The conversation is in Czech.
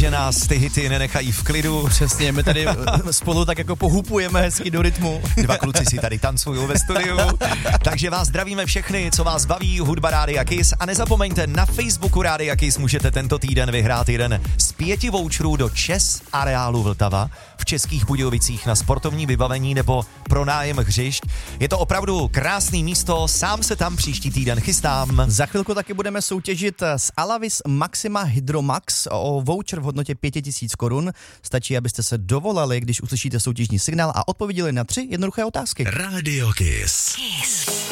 že nás ty hity nenechají v klidu. Přesně, my tady spolu tak jako pohupujeme hezky do rytmu. Dva kluci si tady tancují ve studiu. Takže vás zdravíme všechny, co vás baví, hudba Rádia Kiss. A nezapomeňte, na Facebooku Rádia Kiss můžete tento týden vyhrát jeden z 5 voucherů do ČES areálu Vltava v Českých Budějovicích na sportovní vybavení nebo pronájem hřišť. Je to opravdu krásný místo, sám se tam příští týden chystám. Za chvilku taky budeme soutěžit s Alavis Maxima Hydromax o voucher v hodnotě 5000 korun. Stačí, abyste se dovolali, když uslyšíte soutěžní signál a odpověděli na 3 jednoduché otázky. Rádio Kiss.